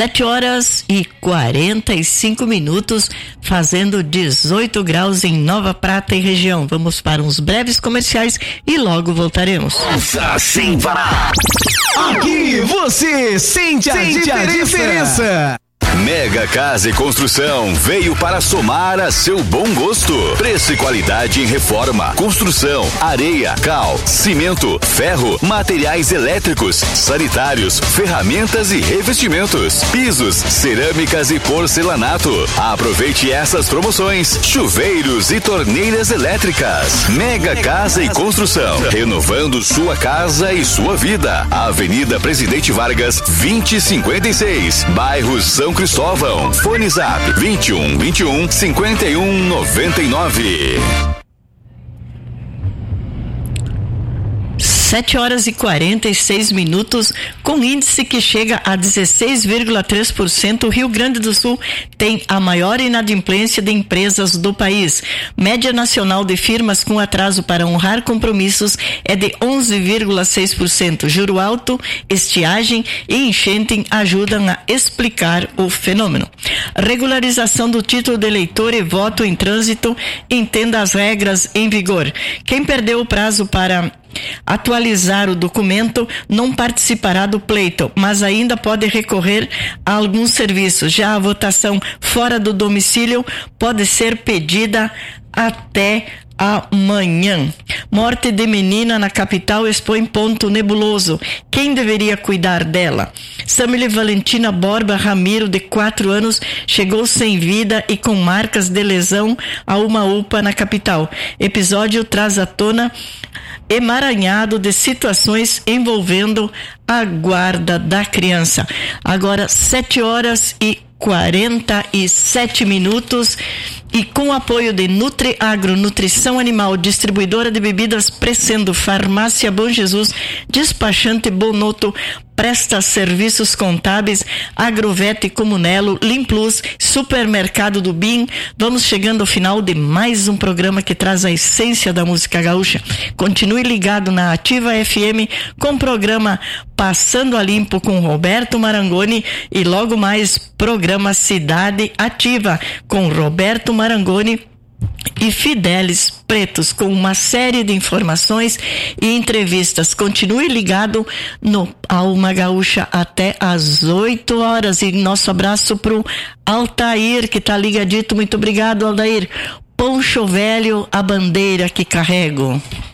7h45, fazendo 18 graus em Nova Prata e região. Vamos para uns breves comerciais e logo voltaremos. Ouça sem parar. Aqui você sente a diferença. Mega Casa e Construção veio para somar a seu bom gosto. Preço e qualidade em reforma, construção, areia, cal, cimento, ferro, materiais elétricos, sanitários, ferramentas e revestimentos, pisos, cerâmicas e porcelanato. Aproveite essas promoções: chuveiros e torneiras elétricas. Mega Casa e Construção, renovando sua casa e sua vida. Avenida Presidente Vargas, 2056, bairro São Cristóvão. Fone Zap 21 51 99. 7h46, com índice que chega a 16,3%, o Rio Grande do Sul tem a maior inadimplência de empresas do país. Média nacional de firmas com atraso para honrar compromissos é de 11,6%. Juro alto, estiagem e enchente ajudam a explicar o fenômeno. Regularização do título de eleitor e voto em trânsito, entenda as regras em vigor. Quem perdeu o prazo para atualizar o documento não participará do pleito, mas ainda pode recorrer a alguns serviços. Já a votação fora do domicílio pode ser pedida até amanhã. Morte de menina na capital expõe ponto nebuloso. Quem deveria cuidar dela? Samile Valentina Borba Ramiro, de 4 anos, chegou sem vida e com marcas de lesão a uma UPA na capital. Episódio traz à tona emaranhado de situações envolvendo a guarda da criança. Agora 7h47, e com o apoio de NutriAgro, Nutrição Animal, distribuidora de bebidas Crescendo, Farmácia Bom Jesus, despachante Bonoto, presta serviços contábeis, Agrovete Comunelo, Limplus, Supermercado do BIM. Vamos chegando ao final de mais um programa que traz a essência da música gaúcha. Continue ligado na Ativa FM com o programa Passando a Limpo com Roberto Marangoni e logo mais programa Cidade Ativa com Roberto Marangoni e Fidelis Pretos, com uma série de informações e entrevistas. Continue ligado no Alma Gaúcha até às 8 horas. E nosso abraço pro Altair, que tá ligadito. Muito obrigado, Altair. Poncho Velho, a bandeira que carrego.